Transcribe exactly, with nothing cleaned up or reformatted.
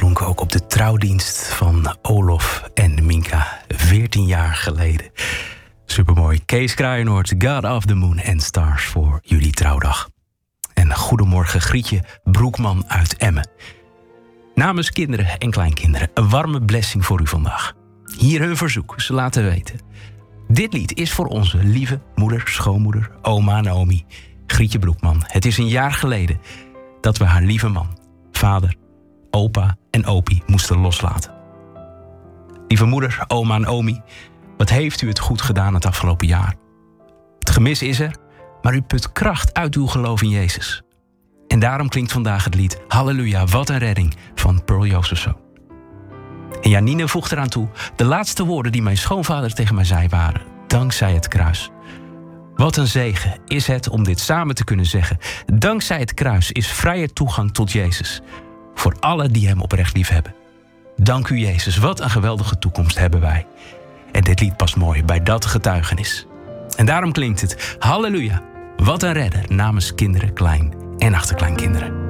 klonken ook op de trouwdienst van Olof en Minka. veertien jaar geleden. Supermooi. Kees Kraaienoord, God of the Moon and Stars voor jullie trouwdag. En goedemorgen Grietje Broekman uit Emmen. Namens kinderen en kleinkinderen een warme blessing voor u vandaag. Hier hun verzoek, ze laten weten. Dit lied is voor onze lieve moeder, schoonmoeder, oma Naomi, Grietje Broekman. Het is een jaar geleden dat we haar lieve man, vader, opa en opie moesten loslaten. Lieve moeder, oma Naomi, wat heeft u het goed gedaan het afgelopen jaar? Het gemis is er, maar u put kracht uit uw geloof in Jezus. En daarom klinkt vandaag het lied Halleluja, wat een redding van Pearl Josephson. En Janine voegt eraan toe, de laatste woorden die mijn schoonvader tegen mij zei waren, dankzij het kruis. Wat een zegen is het om dit samen te kunnen zeggen. Dankzij het kruis is vrije toegang tot Jezus. Voor allen die hem oprecht lief hebben. Dank u Jezus, wat een geweldige toekomst hebben wij. En dit lied past mooi bij dat getuigenis. En daarom klinkt het Halleluja, wat een redder namens kinderen, klein en achterkleinkinderen.